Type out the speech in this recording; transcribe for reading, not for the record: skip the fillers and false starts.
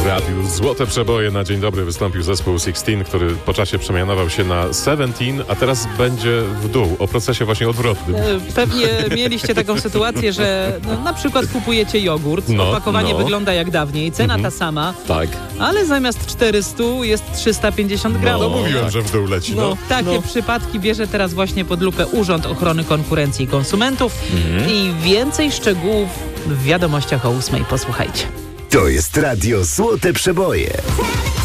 W radiu Złote Przeboje na dzień dobry wystąpił zespół 16, który po czasie przemianował się na 17, a teraz będzie w dół, o procesie właśnie odwrotnym. Pewnie mieliście taką sytuację, że na przykład kupujecie jogurt, opakowanie wygląda jak dawniej, cena ta sama, Tak. ale zamiast 400 jest 350 gramów. No mówiłem, że w dół leci. Takie przypadki bierze teraz właśnie pod lupę Urząd Ochrony Konkurencji i Konsumentów i więcej szczegółów w wiadomościach o 8:00. Posłuchajcie. To jest Radio Złote Przeboje.